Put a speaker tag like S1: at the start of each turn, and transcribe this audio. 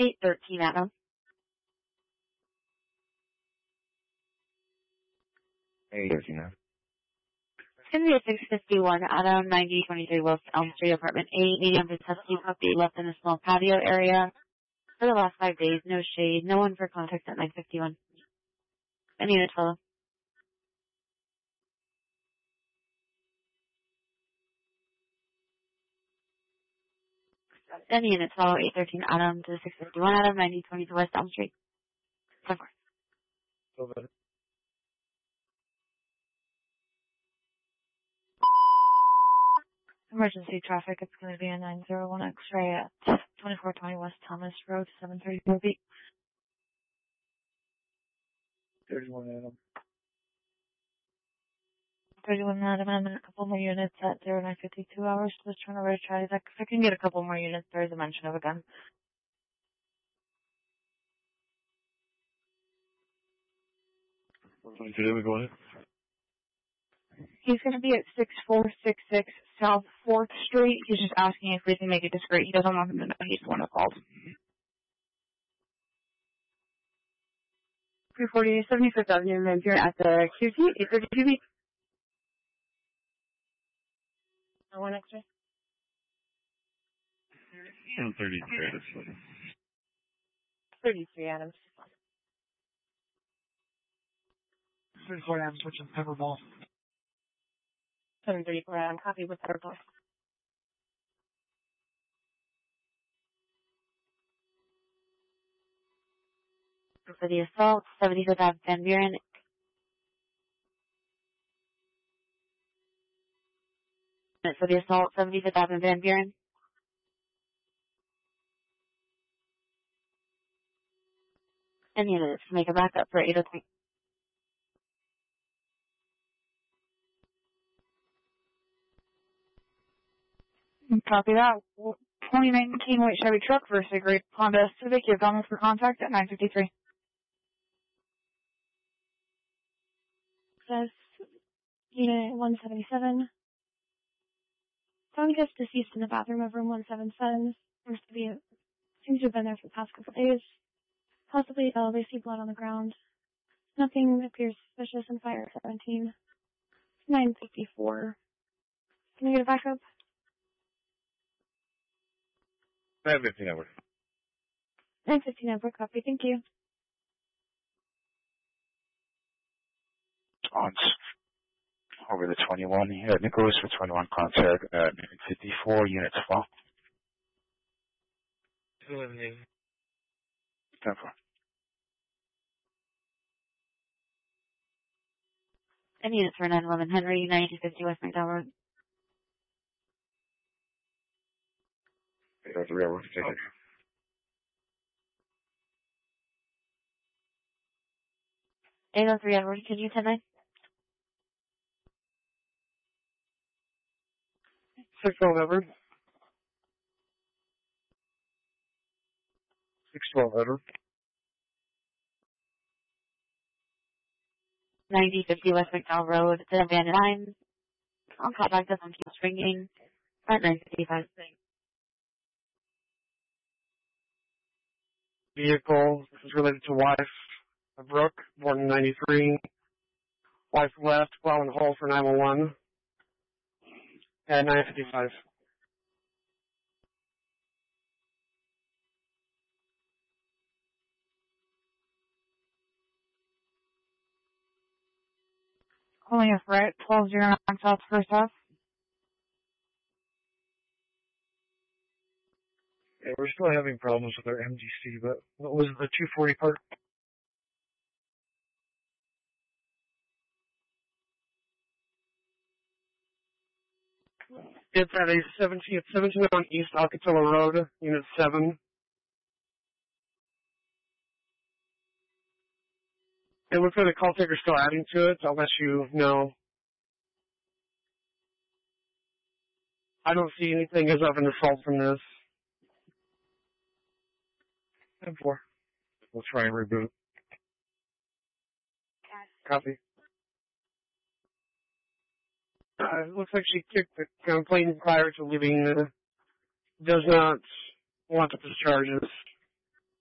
S1: 813 Adam.
S2: Hey, Georgina.
S1: It's going to be a 651 Adam, 9023 West Elm Street, apartment 8, medium to testing puppy left in a small patio area. For the last 5 days, no shade, no one for contact at 951. Any units follow. Any units follow 813 Adam to 651 Adam, 9022 West Elm Street. 10-4.
S2: Over.
S1: Emergency traffic, it's going to be a 901 X-ray at 2420 West Thomas Road, 734 feet.
S2: 31 Adam.
S1: 31 Adam, and a couple more units at 0952 hours. Just trying to retry that. If I can get a couple more units, there's a mention of a gun.
S2: Today we going?
S1: He's going to be at 6466 South 4th Street. He's just asking if we can make it discreet. He doesn't want him to know he's the one who called. 340 75th Avenue, and here at the QT, 832B. No one extra?
S2: 33.
S1: 33 Adams.
S3: 34 Adams, switching Pepperball.
S1: 734 Adams, copy with purple. For the assault, 75th Ave, Van Buren. For the assault, 75th Ave, Van Buren. And units to make a backup for 803. Copy that. 2019 white Chevy truck versus a gray Honda Civic. You've gone for contact at 953. Says unit 177. Found guest deceased in the bathroom of room 177. Seems to have been there for the past couple of days. Possibly they see blood on the ground. Nothing appears suspicious in fire 17. 954. Can we get a backup?
S2: 915 over.
S1: 915 over, copy, thank you.
S4: On over the 21, Nicholas for 21 contact at 954, units fall.
S2: 211.
S4: 10-4.
S1: Any units for 911 Henry, 9250 West McDowell Road.
S2: 803 over. Take it.
S1: 803 Edward, can you 10-9?
S3: 612 Edward. 612 Edward.
S1: 9050 West McDowell Road, the abandoned line. I'll call back, this one keeps ringing. At 955.
S3: Vehicle, this is related to wife, Brooke, born in 93. Wife left, plowing the hole for 911 at 955.
S1: Calling us right, 1209 South First Ave.
S3: Yeah, we're still having problems with our MGC, but what was the 240 part? It's at a 17 on East Alcatilla Road, Unit 7. It looks like the call taker's still adding to it. I'll let you know. I don't see anything as of an assault from this. 10-4. We'll try and reboot. Copy. It looks like she kicked the complaint prior to leaving. Does not want to push charges.